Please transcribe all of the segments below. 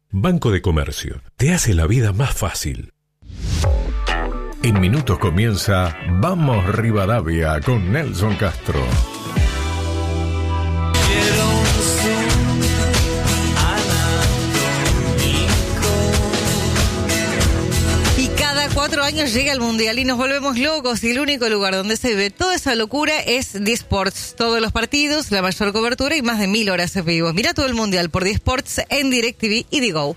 Banco de Comercio. Te hace la vida más fácil. En minutos comienza Vamos Rivadavia con Nelson Castro. Y cada 4 años llega el Mundial y nos volvemos locos, y el único lugar donde se ve toda esa locura es D-Sports. Todos los partidos, la mayor cobertura y más de 1000 horas en vivo. Mira todo el Mundial por D-Sports en DirecTV y Digo.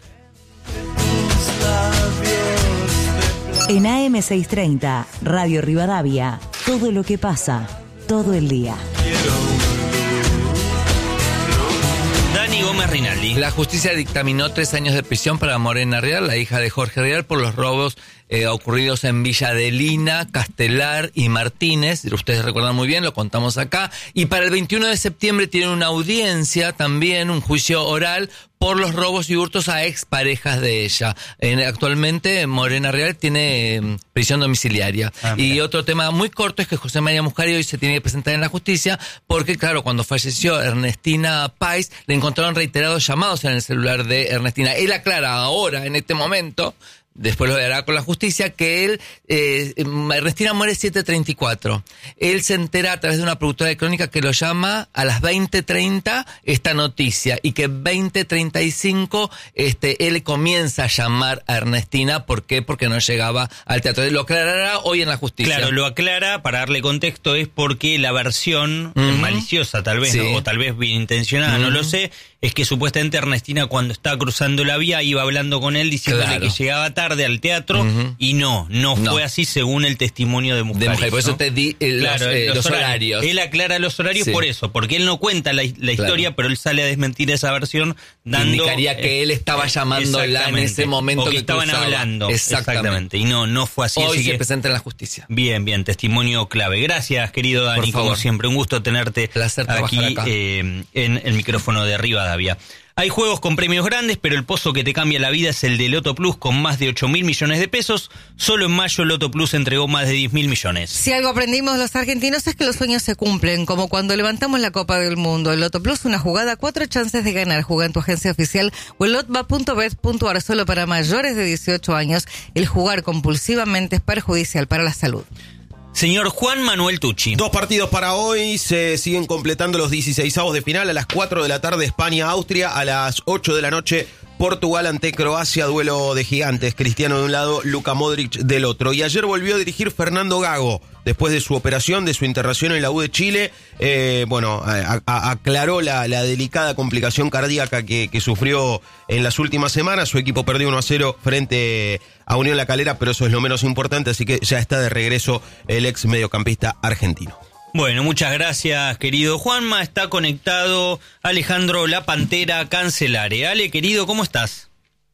En AM630, Radio Rivadavia, todo lo que pasa, todo el día. Dani Gómez Rinaldi. La justicia dictaminó 3 años de prisión para Morena Real, la hija de Jorge Real, por los robos ocurridos en Villa Adelina, Castelar y Martínez. Ustedes recuerdan muy bien, lo contamos acá. Y para el 21 de septiembre tiene una audiencia también, un juicio oral por los robos y hurtos a exparejas de ella. Actualmente Morena Real tiene prisión domiciliaria. Y otro tema muy corto es que José María Muscari hoy se tiene que presentar en la justicia porque, claro, cuando falleció Ernestina Pais, le encontraron reiterados llamados en el celular de Ernestina. Él aclara ahora, en este momento, después lo verá con la justicia, que él, Ernestina muere 7:34. Él se entera a través de una productora de crónica que lo llama a las 20:30 esta noticia, y que 20:35 él comienza a llamar a Ernestina. ¿Por qué? Porque no llegaba al teatro. Lo aclarará hoy en la justicia. Claro, lo aclara, para darle contexto, es porque la versión maliciosa, tal vez, sí, ¿no? O tal vez bien intencionada, no lo sé, es que supuestamente Ernestina, cuando estaba cruzando la vía, iba hablando con él diciéndole que llegaba tarde al teatro, y no fue así según el testimonio de Muscari. Por eso te di los horarios. Él aclara los horarios por eso, porque él no cuenta la historia, pero él sale a desmentir esa versión dando... Indicaría que él estaba llamándola en ese momento, o que estaban cruzaba. hablando. Exactamente. Y no fue así. Hoy así se presenta en la justicia. Bien, testimonio clave. Gracias, querido Dani, como siempre. Un gusto tenerte aquí en el micrófono de Rivadavia. Hay juegos con premios grandes, pero el pozo que te cambia la vida es el de Loto Plus, con más de 8.000 millones de pesos. Solo en mayo Loto Plus entregó más de 10.000 millones. Si algo aprendimos los argentinos es que los sueños se cumplen, como cuando levantamos la Copa del Mundo. El Loto Plus, una jugada, 4 chances de ganar. Juega en tu agencia oficial o en lotba.bet.ar, solo para mayores de 18 años. El jugar compulsivamente es perjudicial para la salud. Señor Juan Manuel Tucci. 2 partidos para hoy, se siguen completando los 16avos de final. A las 4 de la tarde España-Austria, a las 8 de la noche Portugal ante Croacia, duelo de gigantes, Cristiano de un lado, Luka Modric del otro. Y ayer volvió a dirigir Fernando Gago, después de su operación, de su internación en la U de Chile. Aclaró la delicada complicación cardíaca que sufrió en las últimas semanas. Su equipo perdió 1-0 frente a Unión La Calera, pero eso es lo menos importante, así que ya está de regreso el ex mediocampista argentino. Bueno, muchas gracias, querido Juanma. Está conectado Alejandro La Pantera Cancelare. Ale, querido, ¿cómo estás?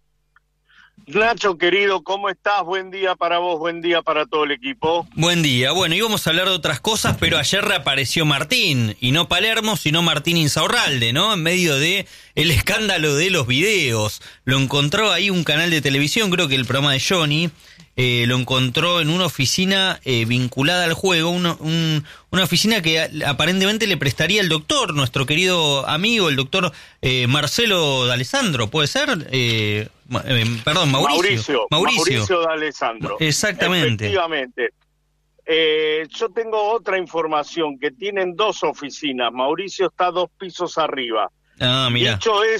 Nacho, querido, ¿cómo estás? Buen día para vos, buen día para todo el equipo. Buen día. Bueno, íbamos a hablar de otras cosas, pero ayer reapareció Martín, y no Palermo, sino Martín Insaurralde, ¿no? En medio de el escándalo de los videos. Lo encontró ahí un canal de televisión, creo que el programa de Johnny, lo encontró en una oficina vinculada al juego, una oficina que aparentemente le prestaría el doctor, nuestro querido amigo, el doctor Marcelo D'Alessandro, ¿puede ser? Perdón, Mauricio D'Alessandro. Exactamente. Efectivamente. Yo tengo otra información, que tienen 2 oficinas. Mauricio está 2 pisos arriba. Ah, mira.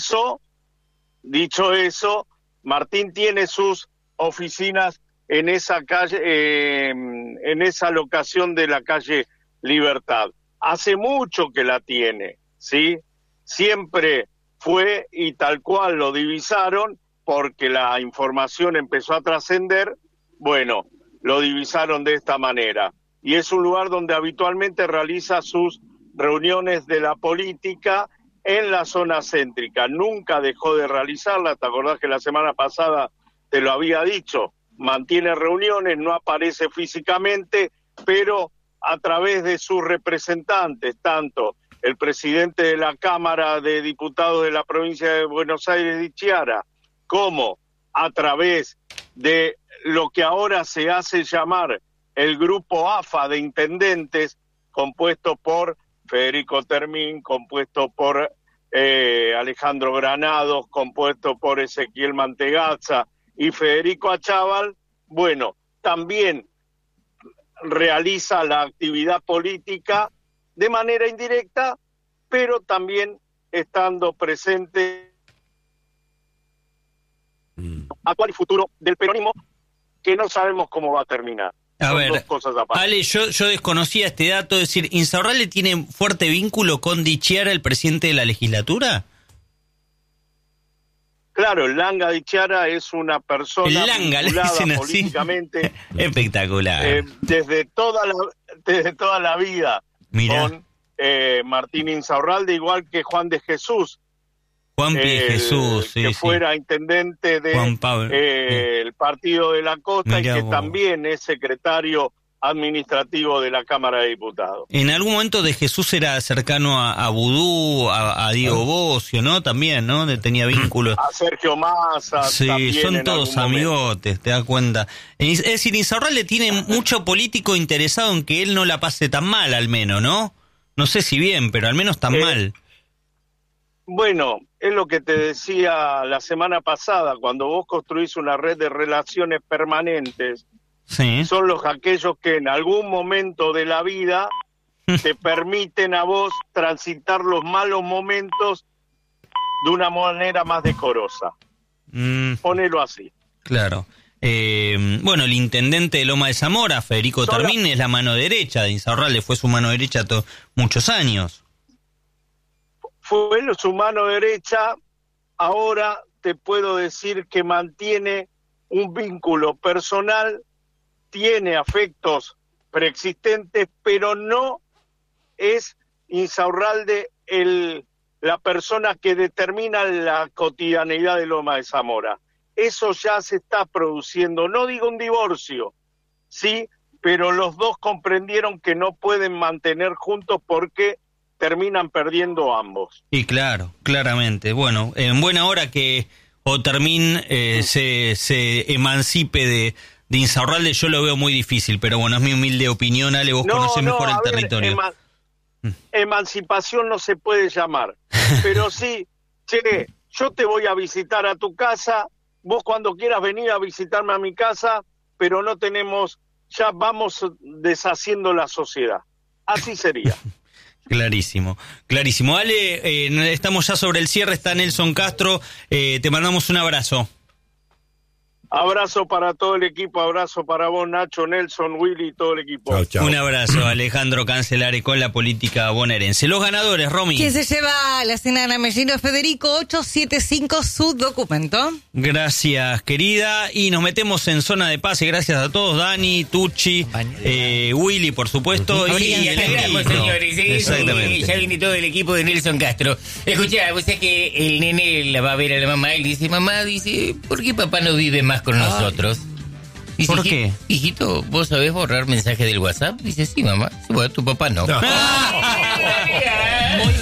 Dicho eso, Martín tiene sus oficinas en esa calle, en esa locación de la calle Libertad. Hace mucho que la tiene, ¿sí? Siempre fue, y tal cual lo divisaron, porque la información empezó a trascender, bueno, lo divisaron de esta manera. Y es un lugar donde habitualmente realiza sus reuniones de la política en la zona céntrica. Nunca dejó de realizarla, ¿te acordás que la semana pasada te lo había dicho? Mantiene reuniones, no aparece físicamente, pero a través de sus representantes, tanto el presidente de la Cámara de Diputados de la provincia de Buenos Aires, Di Chiara, como a través de lo que ahora se hace llamar el Grupo AFA de Intendentes, compuesto por Federico Termín, compuesto por Alejandro Granados, compuesto por Ezequiel Mantegazza y Federico Achával, bueno, también realiza la actividad política de manera indirecta, pero también estando presente actual y futuro del peronismo, que no sabemos cómo va a terminar. A Son ver, dos cosas aparte. Ale, yo desconocía este dato, es decir, ¿Insaurralde tiene fuerte vínculo con Di Chiara, el presidente de la legislatura? Claro, el Langa Di Chiara es una persona El Langa, le vinculada dicen así. políticamente Espectacular. desde toda la vida Mirá. con Martín Insaurralde, igual que Juan de Jesús, Juan P. Jesús, sí, que sí. fuera intendente Juan Pablo. el Partido de la Costa Mirá y que vos. también es secretario administrativo de la Cámara de Diputados. En algún momento de Jesús era cercano a Vudú, a Diego Bocio, ¿no? También, ¿no? Tenía vínculos. A Sergio Massa. Sí, también son en todos algún momento. amigotes, te das cuenta. Es decir, Insaurralde tiene mucho político interesado en que él no la pase tan mal, al menos, ¿no? No sé si bien, pero al menos tan mal. Bueno, es lo que te decía la semana pasada, cuando vos construís una red de relaciones permanentes, Sí. son aquellos que en algún momento de la vida te permiten a vos transitar los malos momentos de una manera más decorosa. Ponelo así. Claro. Bueno, el intendente de Loma de Zamora, Federico Termín, es la mano derecha de Insaurralde, fue su mano derecha muchos años. Fue su mano derecha, ahora te puedo decir que mantiene un vínculo personal, tiene afectos preexistentes, pero no es Insaurralde la persona que determina la cotidianeidad de Loma de Zamora. Eso ya se está produciendo, no digo un divorcio, sí, pero los dos comprendieron que no pueden mantener juntos porque terminan perdiendo ambos. Y claro, claramente. Bueno, en buena hora que Otermín se emancipe de Insaurralde, yo lo veo muy difícil, pero bueno, es mi humilde opinión, Ale, vos conocés mejor el territorio. Emancipación no se puede llamar, pero sí, che, yo te voy a visitar a tu casa, vos cuando quieras venir a visitarme a mi casa, pero no tenemos, ya vamos deshaciendo la sociedad. Así sería. Clarísimo, clarísimo. Ale, estamos ya sobre el cierre, está Nelson Castro, te mandamos un abrazo. Abrazo para todo el equipo, abrazo para vos, Nacho, Nelson, Willy y todo el equipo. Chau, chau. Un abrazo, Alejandro Cancelare, con la política bonaerense. Los ganadores, Romy. ¿Quién se lleva la cena de Ana Mellino? Federico 875, su documento. Gracias, querida. Y nos metemos en zona de paz. Y gracias a todos, Dani, Tucci, Willy, por supuesto. Y el Saludamos, equipo. señores. Exactamente. Ya viene todo el equipo de Nelson Castro. Escuchá, vos sabés que el nene la va a ver a la mamá y le dice, mamá, ¿por qué papá no vive más con nosotros? Dice, ¿Por qué? Hijito, ¿vos sabés borrar mensajes del WhatsApp? Dice, sí, mamá. Sí, bueno, tu papá no.